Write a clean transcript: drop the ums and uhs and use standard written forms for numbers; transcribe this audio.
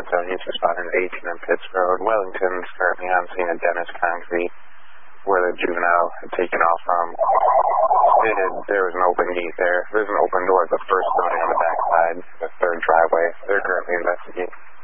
he's responding to 18 on Pitts Road. Wellington's currently on scene at Dennis Concrete, where the juvenile had taken off from. There was an open gate there. There's an open door at the first building on the back side, the third driveway. They're currently investigating.